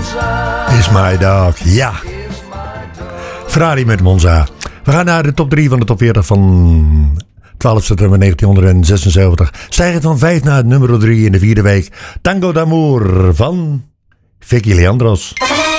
Is my dog, ja. Ferrari met Monza. We gaan naar de top 3 van de top 40 van 12 september 1976. Stijgen van 5 naar nummer 3 in de vierde week. Tango d'Amour van Vicky Leandros.